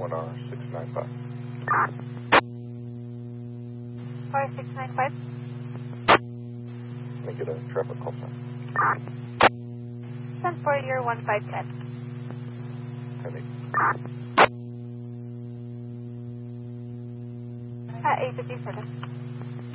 1R695. 4695. Let me get a traffic call sign. Send for your 1510. 10-8. 857.